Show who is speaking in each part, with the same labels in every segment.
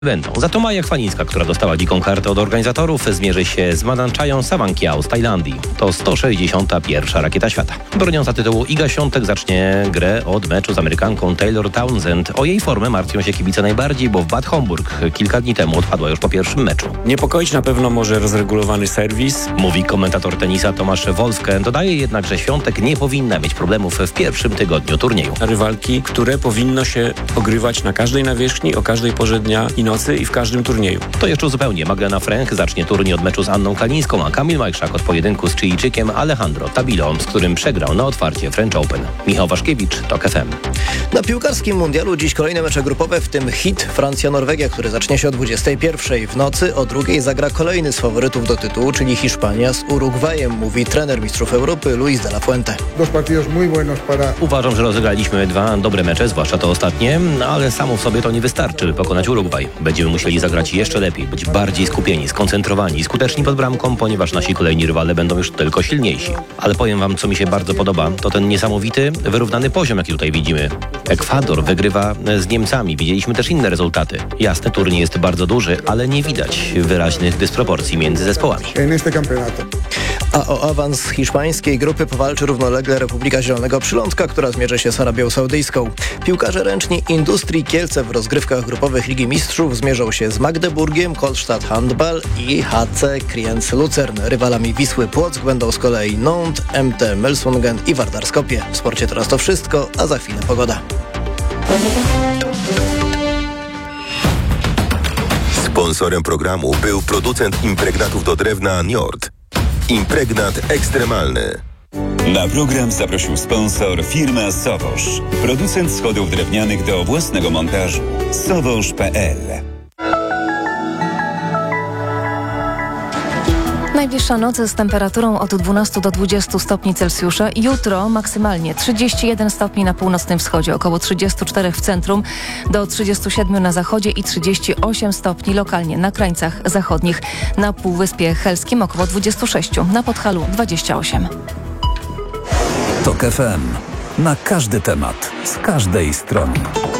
Speaker 1: będą. Za to Maja Chwalińska, która dostała dziką kartę od organizatorów, zmierzy się z Madangchają Sawankiao z Tajlandii. To 161. rakieta świata. Broniąca tytułu Iga Świątek zacznie grę od meczu z Amerykanką Taylor Townsend. O jej formę martwią się kibice najbardziej, bo w Bad Homburg kilka dni temu odpadła już po pierwszym meczu.
Speaker 2: Niepokoić na pewno może rozregulowany serwis,
Speaker 1: mówi komentator tenisa Tomasz Wolfke. Dodaje jednak, że Świątek nie powinna mieć problemów w pierwszym tygodniu turnieju.
Speaker 2: Rywalki, które powinno się ogrywać na każdej nawierzchni, o każdej porze dnia i nocy i w każdym turnieju.
Speaker 1: To jeszcze zupełnie. Magdalena Fręch zacznie turniej od meczu z Anną Kalińską, a Kamil Majszak od pojedynku z Chilijczykiem Alejandro Tabilo, z którym przegrał na otwarcie French Open. Michał Waszkiewicz, TOK FM.
Speaker 3: Na piłkarskim mundialu dziś kolejne mecze grupowe, w tym hit Francja-Norwegia, który zacznie się o 21:00. W nocy o 2:00 zagra kolejny z faworytów do tytułu, czyli Hiszpania z Urugwajem, mówi trener mistrzów Europy Luis de la Fuente.
Speaker 1: Uważam, że rozegraliśmy dwa dobre mecze, zwłaszcza to ostatnie, ale samo w sobie to nie wystarczy, by pokonać Urugwaj. Będziemy musieli zagrać jeszcze lepiej, być bardziej skupieni, skoncentrowani i skuteczni pod bramką, ponieważ nasi kolejni rywale będą już tylko silniejsi. Ale powiem wam, co mi się bardzo podoba, to ten niesamowity, wyrównany poziom, jaki tutaj widzimy. Ekwador wygrywa z Niemcami. Widzieliśmy też inne rezultaty. Jasne, turniej jest bardzo duży, ale nie widać wyraźnych dysproporcji między zespołami.
Speaker 3: A o awans hiszpańskiej grupy powalczy równolegle Republika Zielonego Przylądka, która zmierzy się z Arabią Saudyjską. Piłkarze ręczni Industrii Kielce w rozgrywkach grupowych Ligi Mistrzów zmierzą się z Magdeburgiem, Kolstadt Handball i HC Kriens Lucern. Rywalami Wisły Płock będą z kolei Nantes, MT Melsungen i Vardar Skopje. W sporcie teraz to wszystko, a za chwilę pogoda.
Speaker 4: Sponsorem programu był producent impregnatów do drewna Njord. Impregnat ekstremalny.
Speaker 5: Na program zaprosił sponsor firma Sowosz. Producent schodów drewnianych do własnego montażu. Sowosz.pl.
Speaker 6: Najbliższa noc z temperaturą od 12 do 20 stopni Celsjusza. Jutro maksymalnie 31 stopni na północnym wschodzie, około 34 w centrum, do 37 na zachodzie i 38 stopni lokalnie na krańcach zachodnich. Na Półwyspie Helskim około 26, na Podhalu 28.
Speaker 7: TOK FM. Na każdy temat, z każdej strony.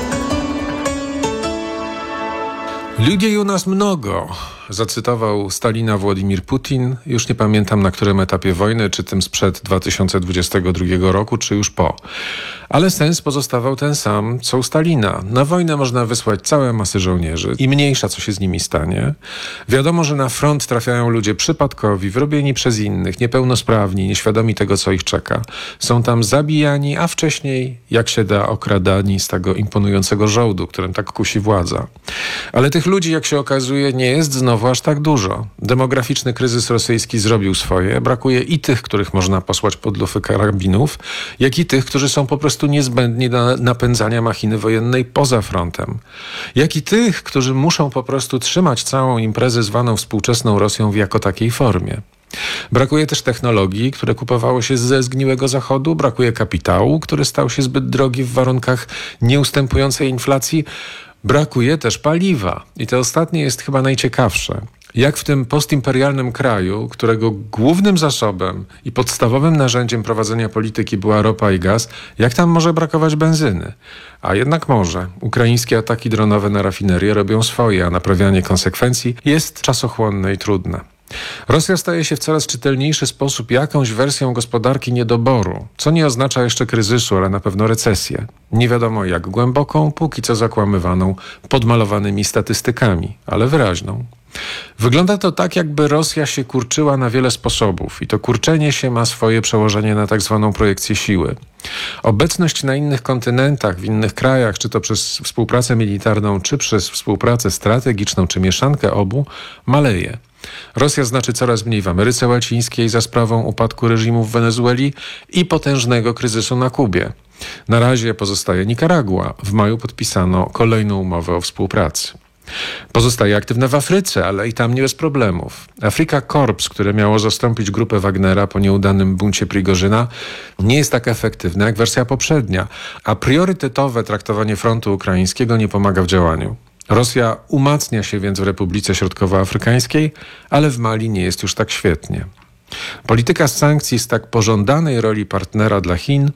Speaker 8: Людей u nas mnogo, zacytował Stalina Władimir Putin. Już nie pamiętam, na którym etapie wojny, czy tym sprzed 2022 roku, czy już po. Ale sens pozostawał ten sam, co u Stalina. Na wojnę można wysłać całe masy żołnierzy i mniejsza, co się z nimi stanie. Wiadomo, że na front trafiają ludzie przypadkowi, wyrobieni przez innych, niepełnosprawni, nieświadomi tego, co ich czeka. Są tam zabijani, a wcześniej, jak się da, okradani z tego imponującego żołdu, którym tak kusi władza. Ale tych ludzi, jak się okazuje, nie jest znowu aż tak dużo. Demograficzny kryzys rosyjski zrobił swoje. Brakuje i tych, których można posłać pod lufy karabinów, jak i tych, którzy są po prostu niezbędni do napędzania machiny wojennej poza frontem. Jak i tych, którzy muszą po prostu trzymać całą imprezę zwaną współczesną Rosją w jako takiej formie. Brakuje też technologii, które kupowało się ze zgniłego Zachodu. Brakuje kapitału, który stał się zbyt drogi w warunkach nieustępującej inflacji. Brakuje też paliwa. I to ostatnie jest chyba najciekawsze. Jak w tym postimperialnym kraju, którego głównym zasobem i podstawowym narzędziem prowadzenia polityki była ropa i gaz, jak tam może brakować benzyny? A jednak może. Ukraińskie ataki dronowe na rafinerię robią swoje, a naprawianie konsekwencji jest czasochłonne i trudne. Rosja staje się w coraz czytelniejszy sposób jakąś wersją gospodarki niedoboru, co nie oznacza jeszcze kryzysu, ale na pewno recesję. Nie wiadomo jak głęboką, póki co zakłamywaną podmalowanymi statystykami, ale wyraźną. Wygląda to tak, jakby Rosja się kurczyła na wiele sposobów i to kurczenie się ma swoje przełożenie na tak zwaną projekcję siły. Obecność na innych kontynentach, w innych krajach, czy to przez współpracę militarną, czy przez współpracę strategiczną, czy mieszankę obu, maleje. Rosja znaczy coraz mniej w Ameryce Łacińskiej za sprawą upadku reżimu w Wenezueli i potężnego kryzysu na Kubie. Na razie pozostaje Nikaragua. W maju podpisano kolejną umowę o współpracy. Pozostaje aktywna w Afryce, ale i tam nie bez problemów. Afrika Korps, które miało zastąpić grupę Wagnera po nieudanym buncie Prigorzyna, nie jest tak efektywne jak wersja poprzednia, a priorytetowe traktowanie frontu ukraińskiego nie pomaga w działaniu. Rosja umacnia się więc w Republice Środkowoafrykańskiej, ale w Mali nie jest już tak świetnie. Polityka sankcji z tak pożądanej roli partnera dla Chin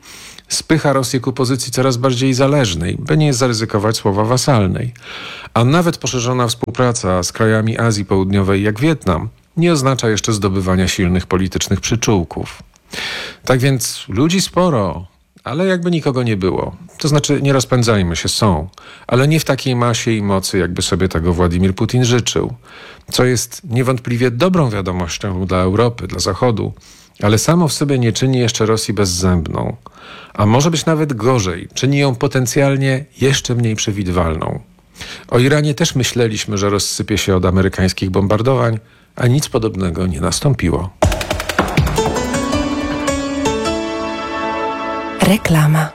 Speaker 8: spycha Rosję ku pozycji coraz bardziej zależnej, by nie zaryzykować słowa wasalnej. A nawet poszerzona współpraca z krajami Azji Południowej jak Wietnam nie oznacza jeszcze zdobywania silnych politycznych przyczółków. Tak więc ludzi sporo, ale jakby nikogo nie było. To znaczy nie rozpędzajmy się, są, ale nie w takiej masie i mocy, jakby sobie tego Władimir Putin życzył. Co jest niewątpliwie dobrą wiadomością dla Europy, dla Zachodu, ale samo w sobie nie czyni jeszcze Rosji bezzębną. A może być nawet gorzej, czyni ją potencjalnie jeszcze mniej przewidywalną. O Iranie też myśleliśmy, że rozsypie się od amerykańskich bombardowań, a nic podobnego nie nastąpiło.
Speaker 9: Reklama.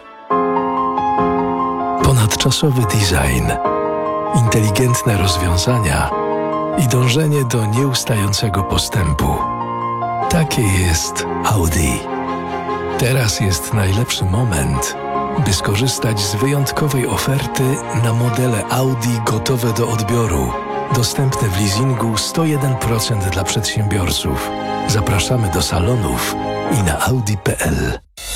Speaker 9: Ponadczasowy design, inteligentne rozwiązania i dążenie do nieustającego postępu. Takie jest Audi. Teraz jest najlepszy moment, by skorzystać z wyjątkowej oferty na modele Audi gotowe do odbioru. Dostępne w leasingu 101% dla przedsiębiorców. Zapraszamy do salonów i na audi.pl.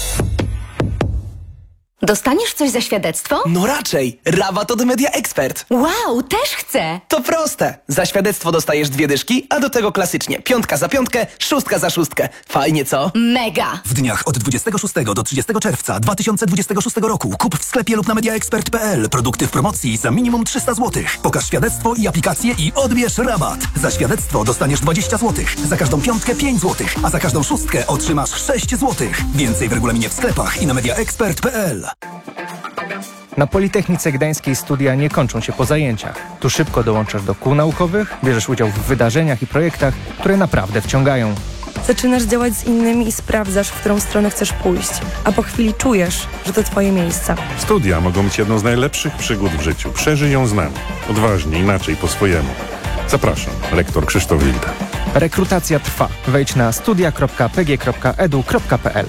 Speaker 10: Dostaniesz coś za świadectwo?
Speaker 11: No raczej! Rabat od Media Expert.
Speaker 10: Wow, też chcę!
Speaker 11: To proste! Za świadectwo dostajesz 2 dyszki, a do tego klasycznie 5 za 5, 6 za 6. Fajnie, co?
Speaker 10: Mega!
Speaker 12: W dniach od 26 do 30 czerwca 2026 roku kup w sklepie lub na mediaexpert.pl produkty w promocji za minimum 300 zł. Pokaż świadectwo i aplikację i odbierz rabat. Za świadectwo dostaniesz 20 zł, za każdą 5 5 zł, a za każdą 6 otrzymasz 6 zł. Więcej w regulaminie w sklepach i na mediaexpert.pl.
Speaker 13: Na Politechnice Gdańskiej studia nie kończą się po zajęciach. Tu szybko dołączasz do kół naukowych, bierzesz udział w wydarzeniach i projektach, które naprawdę wciągają.
Speaker 14: Zaczynasz działać z innymi i sprawdzasz, w którą stronę chcesz pójść, a po chwili czujesz, że to twoje miejsce.
Speaker 15: Studia mogą być jedną z najlepszych przygód w życiu. Przeżyj ją z nami. Odważnie, inaczej, po swojemu. Zapraszam, lektor Krzysztof Wilda.
Speaker 13: Rekrutacja trwa. Wejdź na studia.pg.edu.pl.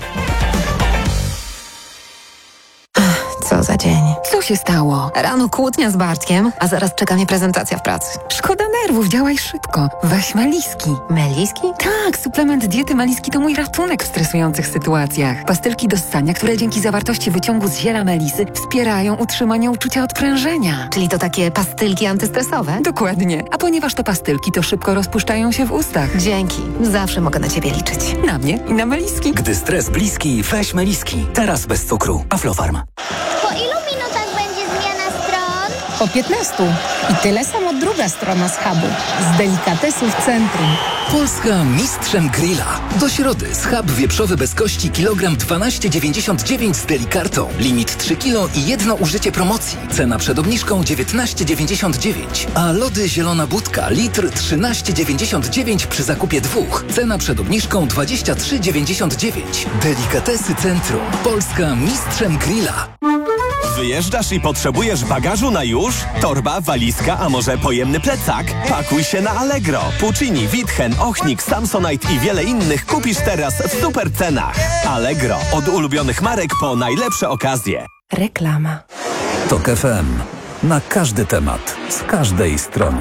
Speaker 16: Co za dzień. Co się stało? Rano kłótnia z Bartkiem, a zaraz czeka mnie prezentacja w pracy. Szkoda nerwów, działaj szybko. Weź Meliski. Meliski? Tak, suplement diety Meliski to mój ratunek w stresujących sytuacjach. Pastylki do ssania, które dzięki zawartości wyciągu z ziela melisy wspierają utrzymanie uczucia odprężenia. Czyli to takie pastylki antystresowe? Dokładnie. A ponieważ to pastylki, to szybko rozpuszczają się w ustach. Dzięki. Zawsze mogę na ciebie liczyć. Na mnie i na Meliski.
Speaker 12: Gdy stres bliski, weź Meliski. Teraz bez cukru. Aflofarm.
Speaker 17: Po ilu minutach będzie zmiana stron?
Speaker 18: Po 15. I tyle samo druga strona z hubu. Z delikatesów centrum.
Speaker 7: Polska mistrzem grilla. Do środy schab wieprzowy bez kości kilogram 12,99 z delikartą. Limit 3 kg i jedno użycie promocji. Cena przed obniżką 19,99. A lody zielona budka litr 13,99 przy zakupie 2. Cena przed obniżką 23,99. Delikatesy centrum. Polska mistrzem grilla.
Speaker 19: Wyjeżdżasz i potrzebujesz bagażu na już? Torba, walizka, a może pojemny plecak? Pakuj się na Allegro. Puccini, Witchen, Ochnik, Samsonite i wiele innych kupisz teraz w super cenach. Allegro. Od ulubionych marek po najlepsze okazje.
Speaker 9: Reklama.
Speaker 7: TOK FM. Na każdy temat. Z każdej strony.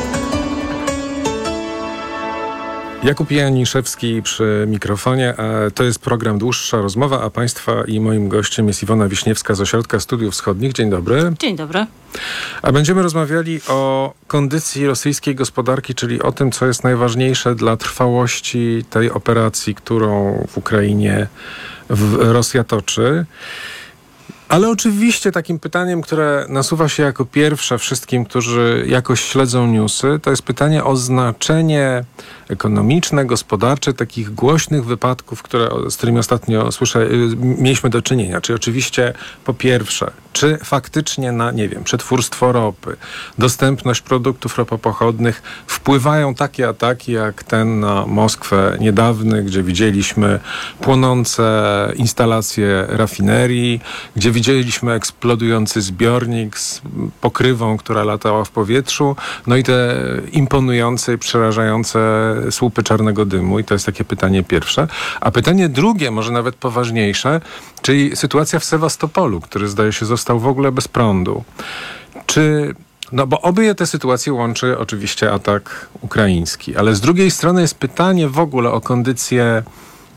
Speaker 8: Jakub Janiszewski przy mikrofonie. To jest program Dłuższa Rozmowa, a Państwa i moim gościem jest Iwona Wiśniewska z Ośrodka Studiów Wschodnich. Dzień dobry.
Speaker 20: Dzień dobry.
Speaker 8: A będziemy rozmawiali o kondycji rosyjskiej gospodarki, czyli o tym, co jest najważniejsze dla trwałości tej operacji, którą w Ukrainie Rosja toczy. Ale oczywiście takim pytaniem, które nasuwa się jako pierwsze wszystkim, którzy jakoś śledzą newsy, to jest pytanie o znaczenie ekonomiczne, gospodarcze takich głośnych wypadków, z którymi ostatnio mieliśmy do czynienia. Czyli oczywiście po pierwsze, czy faktycznie na, przetwórstwo ropy, dostępność produktów ropopochodnych wpływają takie ataki jak ten na Moskwę niedawny, gdzie widzieliśmy płonące instalacje rafinerii, gdzie widzieliśmy eksplodujący zbiornik z pokrywą, która latała w powietrzu, no i te imponujące i przerażające słupy czarnego dymu. I to jest takie pytanie pierwsze. A pytanie drugie, może nawet poważniejsze, czyli sytuacja w Sewastopolu, który zdaje się został w ogóle bez prądu. Bo obie te sytuacje łączy oczywiście atak ukraiński, ale z drugiej strony jest pytanie w ogóle o kondycję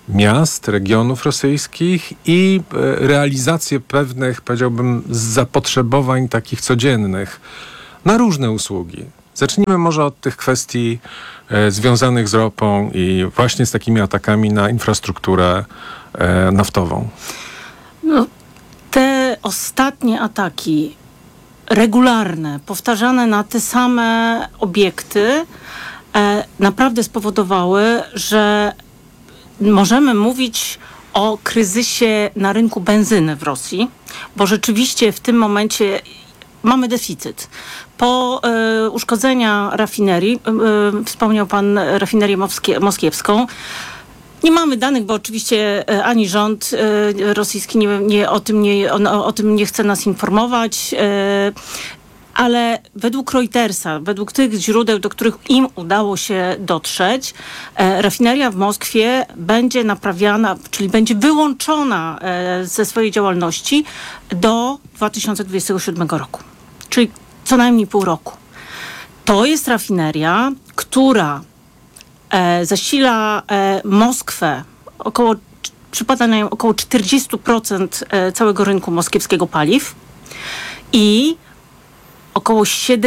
Speaker 8: miast, regionów rosyjskich i realizację pewnych, powiedziałbym, zapotrzebowań takich codziennych na różne usługi. Zacznijmy może od tych kwestii związanych z ropą i właśnie z takimi atakami na infrastrukturę naftową.
Speaker 20: No, te ostatnie ataki regularne, powtarzane na te same obiekty naprawdę spowodowały, że możemy mówić o kryzysie na rynku benzyny w Rosji, bo rzeczywiście w tym momencie mamy deficyt. Po uszkodzenia rafinerii, wspomniał pan rafinerię moskiewską, nie mamy danych, bo oczywiście ani rząd rosyjski o tym nie chce nas informować, ale według Reutersa, według tych źródeł, do których im udało się dotrzeć, rafineria w Moskwie będzie naprawiana, czyli będzie wyłączona ze swojej działalności do 2027 roku. Czyli co najmniej pół roku. To jest rafineria, która zasila Moskwę, przypada na nią około 40% całego rynku moskiewskiego paliw i około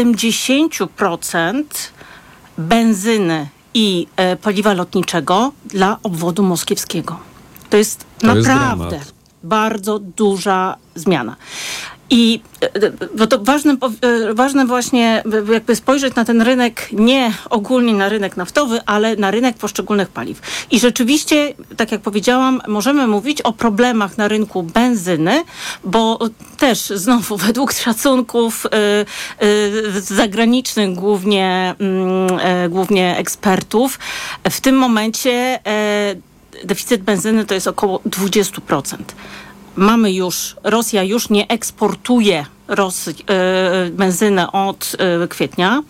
Speaker 20: 70% benzyny i paliwa lotniczego dla obwodu moskiewskiego. To jest naprawdę bardzo duża zmiana. I bo to ważne właśnie jakby spojrzeć na ten rynek, nie ogólnie na rynek naftowy, ale na rynek poszczególnych paliw. I rzeczywiście, tak jak powiedziałam, możemy mówić o problemach na rynku benzyny, bo też znowu według szacunków zagranicznych głównie ekspertów, w tym momencie deficyt benzyny to jest około 20%. Rosja już nie eksportuje benzynę od kwietnia.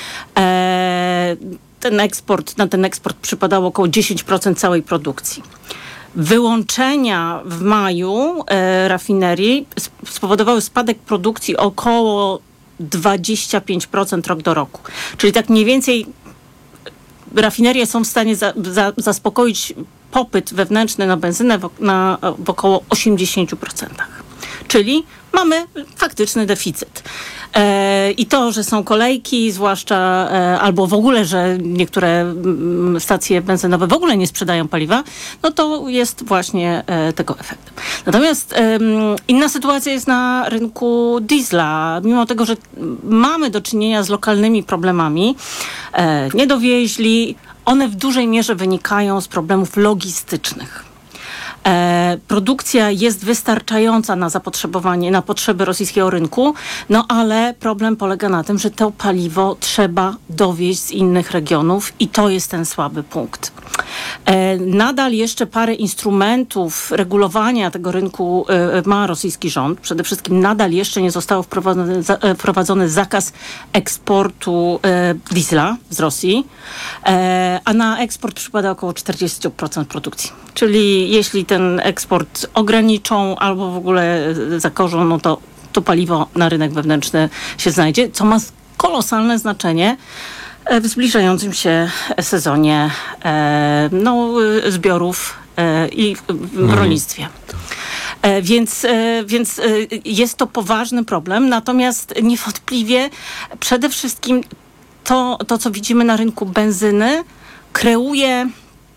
Speaker 20: Na ten eksport przypadało około 10% całej produkcji. Wyłączenia w maju rafinerii spowodowały spadek produkcji około 25% rok do roku. Czyli tak mniej więcej rafinerie są w stanie zaspokoić popyt wewnętrzny na benzynę w około 80%. Czyli mamy faktyczny deficyt. I to, że są kolejki, zwłaszcza albo w ogóle, że niektóre stacje benzynowe w ogóle nie sprzedają paliwa, no to jest właśnie tego efektem. Natomiast inna sytuacja jest na rynku diesla. Mimo tego, że mamy do czynienia z lokalnymi problemami, nie dowieźli, one w dużej mierze wynikają z problemów logistycznych. Produkcja jest wystarczająca na zapotrzebowanie, na potrzeby rosyjskiego rynku, no ale problem polega na tym, że to paliwo trzeba dowieźć z innych regionów i to jest ten słaby punkt. Nadal jeszcze parę instrumentów regulowania tego rynku ma rosyjski rząd. Przede wszystkim nadal jeszcze nie został wprowadzony zakaz eksportu diesla z Rosji, a na eksport przypada około 40% produkcji. Czyli jeśli ten eksport ograniczą albo w ogóle zakorzą, no to paliwo na rynek wewnętrzny się znajdzie, co ma kolosalne znaczenie w zbliżającym się sezonie zbiorów i w rolnictwie. Więc jest to poważny problem, natomiast niewątpliwie przede wszystkim to co widzimy na rynku benzyny, kreuje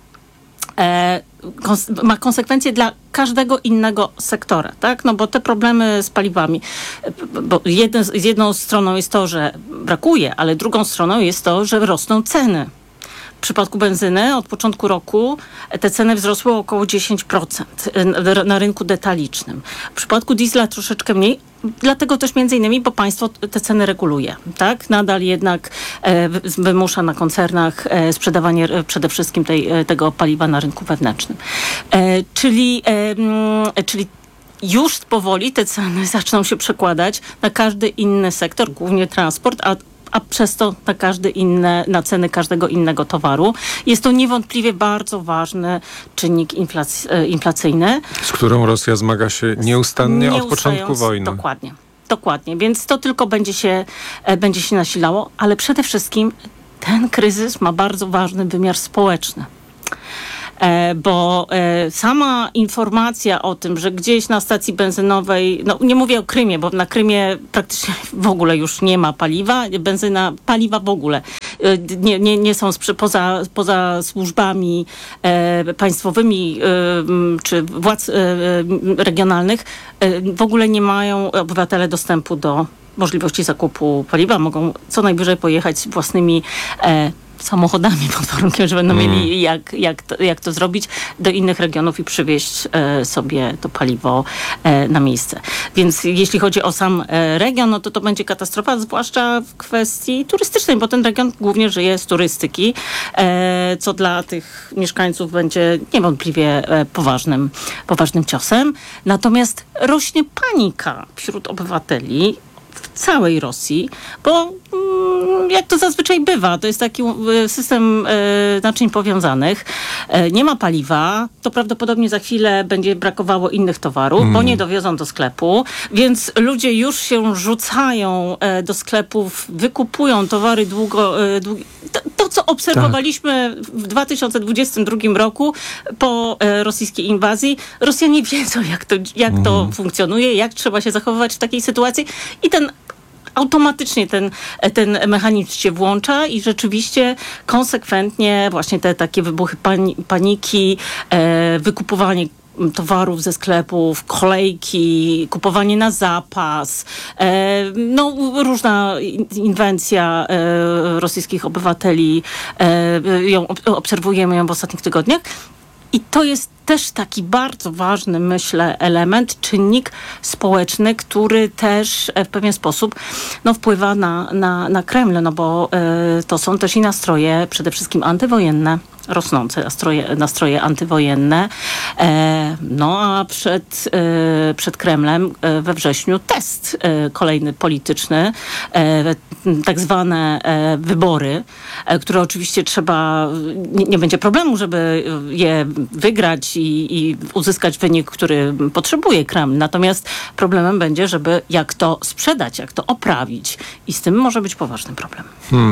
Speaker 20: ma konsekwencje dla każdego innego sektora, tak? No bo te problemy z paliwami, bo jedną stroną jest to, że brakuje, ale drugą stroną jest to, że rosną ceny. W przypadku benzyny od początku roku te ceny wzrosły o około 10% na rynku detalicznym. W przypadku diesla troszeczkę mniej, dlatego też między innymi, bo państwo te ceny reguluje, tak? Nadal jednak wymusza na koncernach sprzedawanie przede wszystkim tego paliwa na rynku wewnętrznym. Czyli już powoli te ceny zaczną się przekładać na każdy inny sektor, głównie transport, a przez to na ceny każdego innego towaru. Jest to niewątpliwie bardzo ważny czynnik inflacyjny.
Speaker 8: Z którą Rosja zmaga się nieustannie od początku wojny.
Speaker 20: Dokładnie. Więc to tylko będzie się nasilało, ale przede wszystkim ten kryzys ma bardzo ważny wymiar społeczny. bo sama informacja o tym, że gdzieś na stacji benzynowej, no nie mówię o Krymie, bo na Krymie praktycznie w ogóle już nie ma paliwa, paliwa w ogóle nie są poza służbami państwowymi czy władz regionalnych, w ogóle nie mają obywatele dostępu do możliwości zakupu paliwa. Mogą co najwyżej pojechać własnymi samochodami pod warunkiem, że będą mieli jak to zrobić do innych regionów i przywieźć sobie to paliwo na miejsce. Więc jeśli chodzi o sam region, no to będzie katastrofa, zwłaszcza w kwestii turystycznej, bo ten region głównie żyje z turystyki, co dla tych mieszkańców będzie niewątpliwie poważnym ciosem. Natomiast rośnie panika wśród obywateli w całej Rosji, bo jak to zazwyczaj bywa, to jest taki system naczyń powiązanych. Nie ma paliwa, to prawdopodobnie za chwilę będzie brakowało innych towarów, bo nie dowiozą do sklepu, więc ludzie już się rzucają do sklepów, wykupują towary to, co obserwowaliśmy w 2022 roku po rosyjskiej inwazji. Rosjanie wiedzą, jak to funkcjonuje, jak trzeba się zachowywać w takiej sytuacji i automatycznie ten mechanizm się włącza i rzeczywiście konsekwentnie właśnie te takie wybuchy paniki, wykupowanie towarów ze sklepów, kolejki, kupowanie na zapas, różna inwencja rosyjskich obywateli, obserwujemy ją w ostatnich tygodniach. I to jest też taki bardzo ważny, myślę, element, czynnik społeczny, który też w pewien sposób wpływa na Kreml, bo to są też i nastroje przede wszystkim antywojenne, rosnące nastroje antywojenne. A przed Kremlem we wrześniu test kolejny polityczny, tak zwane wybory, które oczywiście nie będzie problemu, żeby je wygrać i uzyskać wynik, który potrzebuje Kreml. Natomiast problemem będzie, żeby jak to sprzedać, jak to oprawić. I z tym może być poważny problem.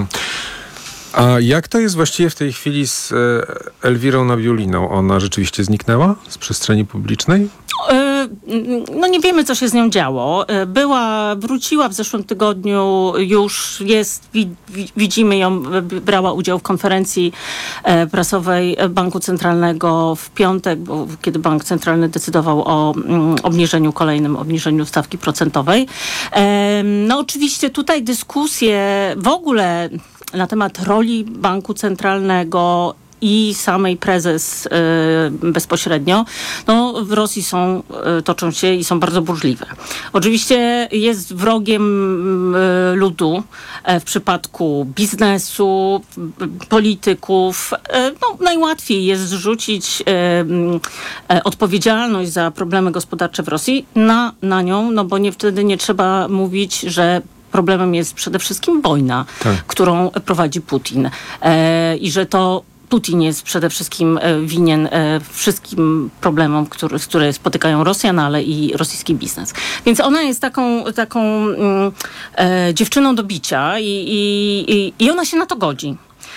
Speaker 8: A jak to jest właściwie w tej chwili z Elwirą Nabiuliną? Ona rzeczywiście zniknęła z przestrzeni publicznej?
Speaker 20: Nie wiemy, co się z nią działo. Wróciła w zeszłym tygodniu, już jest, widzimy ją, brała udział w konferencji prasowej Banku Centralnego w piątek, kiedy Bank Centralny decydował o kolejnym obniżeniu stawki procentowej. Oczywiście tutaj dyskusje w ogóle na temat roli Banku Centralnego i samej prezes bezpośrednio, w Rosji toczą się i są bardzo burzliwe. Oczywiście jest wrogiem ludu w przypadku biznesu, polityków. Najłatwiej jest zrzucić odpowiedzialność za problemy gospodarcze w Rosji na nią, bo wtedy nie trzeba mówić, że problemem jest przede wszystkim wojna, którą prowadzi Putin i że to Putin jest przede wszystkim winien wszystkim problemom, które spotykają Rosjan, ale i rosyjski biznes. Więc ona jest taką dziewczyną do bicia i ona się na to godzi.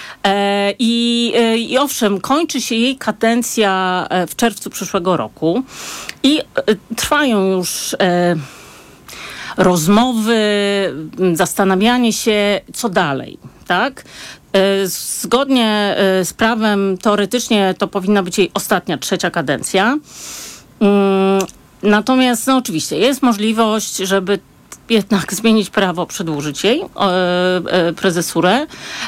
Speaker 20: I owszem, kończy się jej kadencja w czerwcu przyszłego roku i trwają już rozmowy, zastanawianie się, co dalej, tak? Zgodnie z prawem teoretycznie to powinna być jej ostatnia, trzecia kadencja. Natomiast oczywiście jest możliwość, żeby jednak zmienić prawo, przedłużyć jej prezesurę.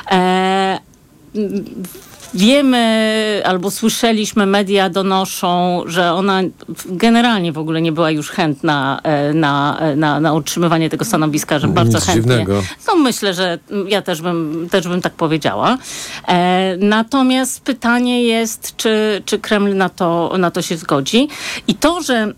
Speaker 20: Wiemy albo słyszeliśmy, media donoszą, że ona generalnie w ogóle nie była już chętna na utrzymywanie tego stanowiska, że bardzo chętnie. Dziwnego. Myślę, że ja też bym tak powiedziała. Natomiast pytanie jest, czy Kreml na to się zgodzi. I to, że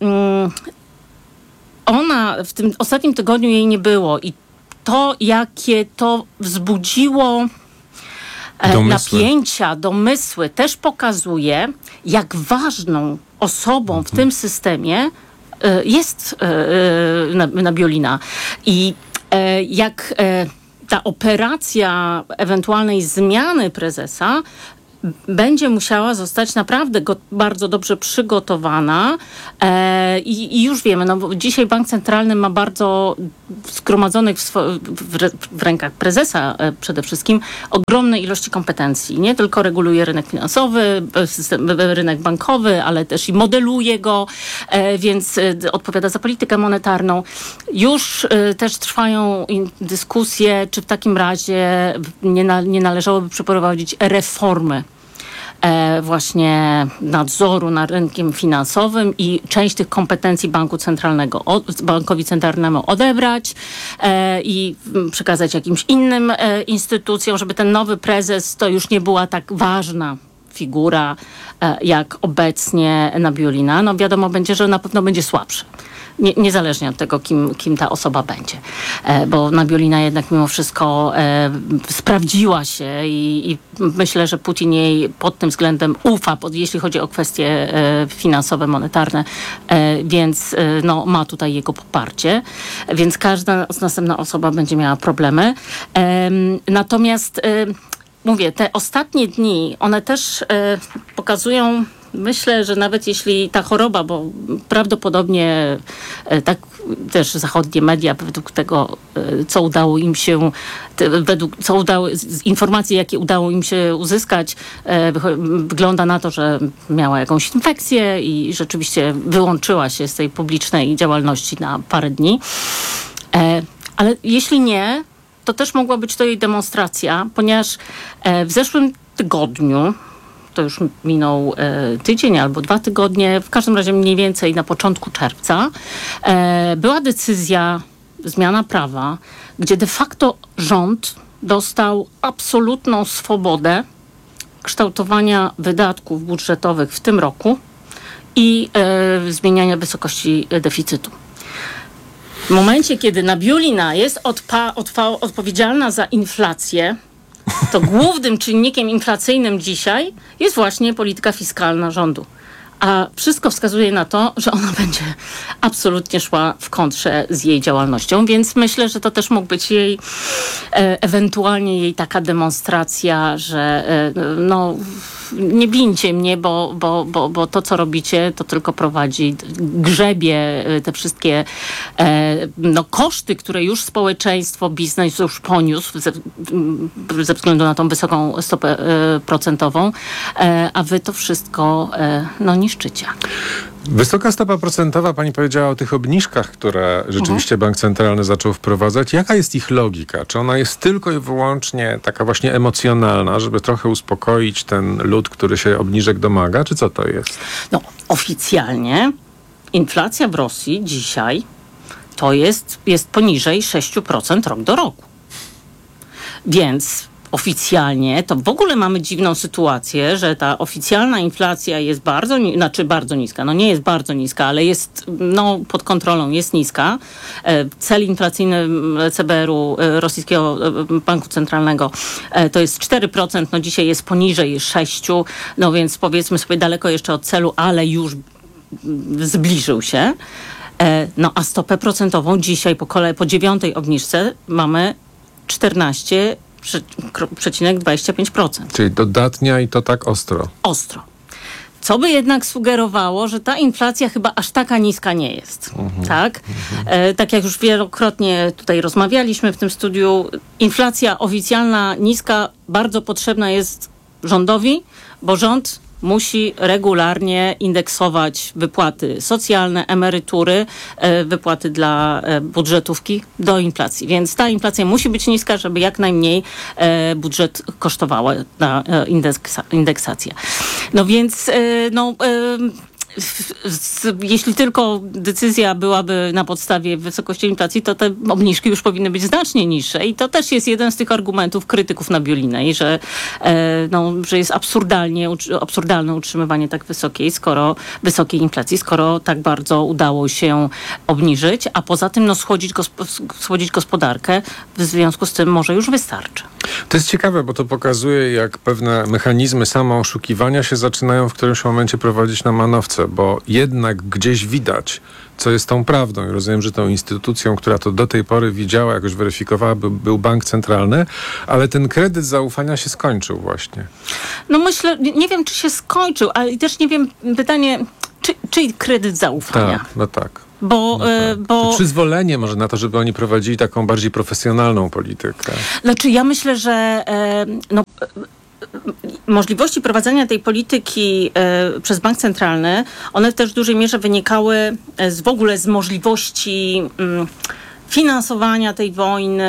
Speaker 20: ona w tym ostatnim tygodniu jej nie było i to, jakie to wzbudziło napięcia, domysły, też pokazuje, jak ważną osobą w tym systemie jest Nabiulina. I jak ta operacja ewentualnej zmiany prezesa będzie musiała zostać naprawdę bardzo dobrze przygotowana i już wiemy, no bo dzisiaj bank centralny ma bardzo zgromadzonych w rękach prezesa przede wszystkim ogromne ilości kompetencji. Nie tylko reguluje rynek finansowy, rynek bankowy, ale też i modeluje go, więc odpowiada za politykę monetarną. Już też trwają dyskusje, czy w takim razie nie należałoby przeprowadzić reformy właśnie nadzoru nad rynkiem finansowym i część tych kompetencji bankowi centralnemu odebrać i przekazać jakimś innym instytucjom, żeby ten nowy prezes to już nie była tak ważna figura jak obecnie Nabiulina. No wiadomo będzie, że na pewno będzie słabszy. Niezależnie od tego, kim ta osoba będzie. Bo Nabiulina jednak mimo wszystko sprawdziła się i myślę, że Putin jej pod tym względem ufa, jeśli chodzi o kwestie finansowe, monetarne, więc no, ma tutaj jego poparcie. Więc każda następna osoba będzie miała problemy. Natomiast mówię, te ostatnie dni, one też pokazują, myślę, że nawet jeśli ta choroba, bo prawdopodobnie tak też zachodnie media według tego, co udało im się, z informacji, jakie udało im się uzyskać, wygląda na to, że miała jakąś infekcję i rzeczywiście wyłączyła się z tej publicznej działalności na parę dni. Ale jeśli nie, to też mogła być to jej demonstracja, ponieważ w zeszłym tygodniu, to już minął tydzień albo 2 tygodnie, w każdym razie mniej więcej na początku czerwca, była decyzja, zmiana prawa, gdzie de facto rząd dostał absolutną swobodę kształtowania wydatków budżetowych w tym roku i zmieniania wysokości deficytu. W momencie, kiedy Nabiulina jest odpowiedzialna za inflację, to głównym czynnikiem inflacyjnym dzisiaj jest właśnie polityka fiskalna rządu. A wszystko wskazuje na to, że ona będzie absolutnie szła w kontrze z jej działalnością, więc myślę, że to też mógł być jej, ewentualnie jej taka demonstracja, że no nie bijcie mnie, bo to, co robicie, to tylko prowadzi, grzebie te wszystkie koszty, które już społeczeństwo, biznes już poniósł ze względu na tą wysoką stopę procentową, a wy to wszystko niszczycie.
Speaker 8: Wysoka stopa procentowa, pani powiedziała o tych obniżkach, które rzeczywiście Bank Centralny zaczął wprowadzać. Jaka jest ich logika? Czy ona jest tylko i wyłącznie taka właśnie emocjonalna, żeby trochę uspokoić ten lud, który się obniżek domaga? Czy co to jest?
Speaker 20: No, oficjalnie inflacja w Rosji dzisiaj to jest poniżej 6% rok do roku. Więc oficjalnie to w ogóle mamy dziwną sytuację, że ta oficjalna inflacja jest bardzo niska. No nie jest bardzo niska, ale jest pod kontrolą, jest niska. Cel inflacyjny CBR-u, Rosyjskiego Banku Centralnego, to jest 4%, no dzisiaj jest poniżej 6%, no więc powiedzmy sobie daleko jeszcze od celu, ale już zbliżył się. No a stopę procentową dzisiaj po 9. obniżce mamy 14,25%.
Speaker 8: Czyli dodatnia i to tak ostro.
Speaker 20: Ostro. Co by jednak sugerowało, że ta inflacja chyba aż taka niska nie jest. Tak? Tak jak już wielokrotnie tutaj rozmawialiśmy w tym studiu, inflacja oficjalna niska bardzo potrzebna jest rządowi, bo rząd musi regularnie indeksować wypłaty socjalne, emerytury, wypłaty dla budżetówki do inflacji. Więc ta inflacja musi być niska, żeby jak najmniej budżet kosztowała na indeksację. No więc jeśli tylko decyzja byłaby na podstawie wysokości inflacji, to te obniżki już powinny być znacznie niższe. I to też jest jeden z tych argumentów krytyków Nabiulinej, że jest absurdalne utrzymywanie tak wysokiej inflacji, skoro tak bardzo udało się obniżyć, a poza tym schłodzić gospodarkę. W związku z tym może już wystarczy.
Speaker 8: To jest ciekawe, bo to pokazuje, jak pewne mechanizmy samooszukiwania się zaczynają w którymś momencie prowadzić na manowce. wrócę, bo jednak gdzieś widać, co jest tą prawdą. I rozumiem, że tą instytucją, która to do tej pory widziała, jakoś weryfikowała, był bank centralny, ale ten kredyt zaufania się skończył właśnie.
Speaker 20: No myślę, nie wiem, czy się skończył, ale też nie wiem, pytanie, czy kredyt zaufania?
Speaker 8: Tak, no tak.
Speaker 20: Bo
Speaker 8: To przyzwolenie może na to, żeby oni prowadzili taką bardziej profesjonalną politykę.
Speaker 20: Znaczy ja myślę, że możliwości prowadzenia tej polityki przez bank centralny, one też w dużej mierze wynikały w ogóle z możliwości finansowania tej wojny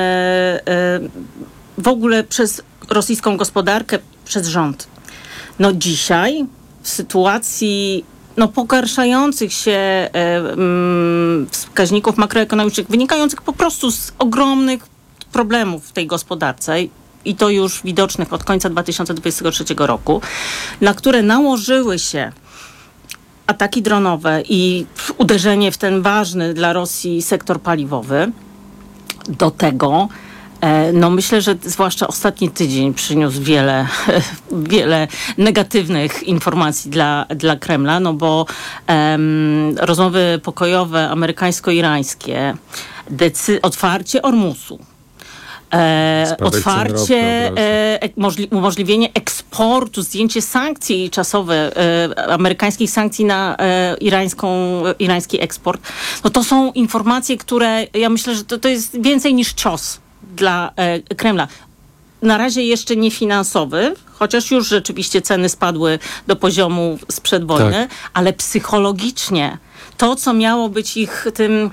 Speaker 20: w ogóle przez rosyjską gospodarkę, przez rząd. No dzisiaj w sytuacji pogarszających się wskaźników makroekonomicznych, wynikających po prostu z ogromnych problemów w tej gospodarce i to już widocznych od końca 2023 roku, na które nałożyły się ataki dronowe i uderzenie w ten ważny dla Rosji sektor paliwowy. Do tego myślę, że zwłaszcza ostatni tydzień przyniósł wiele negatywnych informacji dla Kremla, bo rozmowy pokojowe amerykańsko-irańskie, otwarcie Ormusu, umożliwienie eksportu, zdjęcie sankcji czasowe, amerykańskich sankcji na irański eksport, to są informacje, które ja myślę, że to jest więcej niż cios dla Kremla. Na razie jeszcze nie finansowy, chociaż już rzeczywiście ceny spadły do poziomu sprzed wojny, ale psychologicznie to, co miało być ich tym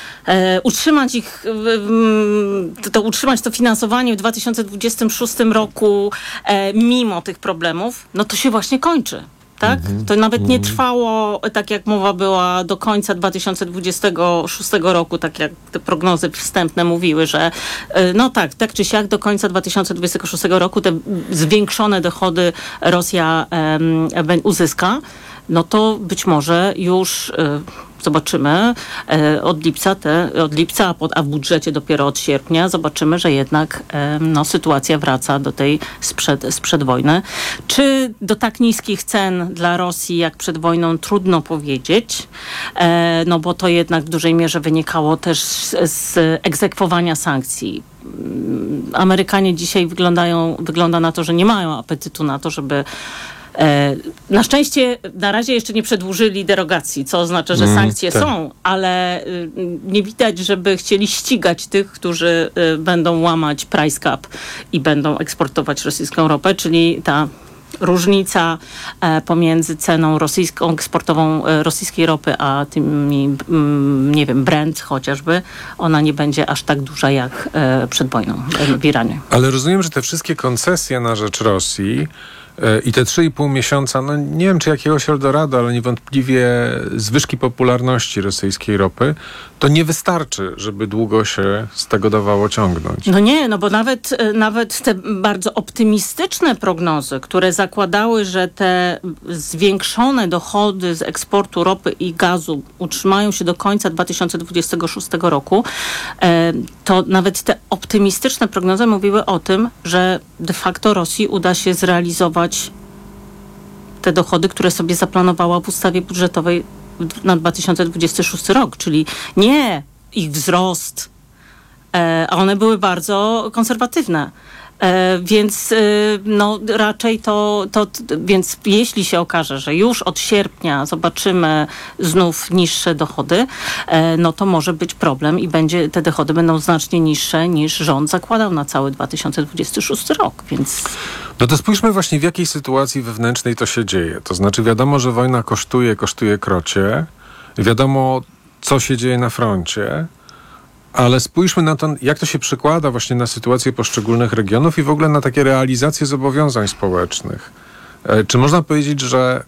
Speaker 20: utrzymać to finansowanie w 2026 roku mimo tych problemów, to się właśnie kończy. Tak? To nawet nie trwało, tak jak mowa była, do końca 2026 roku, tak jak te prognozy wstępne mówiły, że tak czy siak do końca 2026 roku te zwiększone dochody Rosja uzyska, to być może już zobaczymy od lipca, a w budżecie dopiero od sierpnia zobaczymy, że jednak sytuacja wraca do tej sprzed wojny. Czy do tak niskich cen dla Rosji jak przed wojną, trudno powiedzieć, bo to jednak w dużej mierze wynikało też z egzekwowania sankcji. Amerykanie dzisiaj wygląda na to, że nie mają apetytu na to, żeby na szczęście na razie jeszcze nie przedłużyli derogacji, co oznacza, że sankcje są, ale nie widać, żeby chcieli ścigać tych, którzy będą łamać price cap i będą eksportować rosyjską ropę, czyli ta różnica pomiędzy ceną rosyjską, eksportową rosyjskiej ropy, a tymi, Brent chociażby, ona nie będzie aż tak duża jak przed wojną w Iranie.
Speaker 8: Ale rozumiem, że te wszystkie koncesje na rzecz Rosji i te 3,5 miesiąca, nie wiem czy jakiegoś Eldorado, ale niewątpliwie zwyżki popularności rosyjskiej ropy, to nie wystarczy, żeby długo się z tego dawało ciągnąć.
Speaker 20: Bo nawet te bardzo optymistyczne prognozy, które zakładały, że te zwiększone dochody z eksportu ropy i gazu utrzymają się do końca 2026 roku, to nawet te optymistyczne prognozy mówiły o tym, że de facto Rosji uda się zrealizować te dochody, które sobie zaplanowała w ustawie budżetowej na 2026 rok, czyli nie ich wzrost, a one były bardzo konserwatywne. Więc raczej więc jeśli się okaże, że już od sierpnia zobaczymy znów niższe dochody, to może być problem i te dochody będą znacznie niższe niż rząd zakładał na cały 2026 rok, więc...
Speaker 8: To spójrzmy właśnie, w jakiej sytuacji wewnętrznej to się dzieje. To znaczy wiadomo, że wojna kosztuje krocie, wiadomo, co się dzieje na froncie, ale spójrzmy na to, jak to się przekłada właśnie na sytuację poszczególnych regionów i w ogóle na takie realizacje zobowiązań społecznych. Czy można powiedzieć, że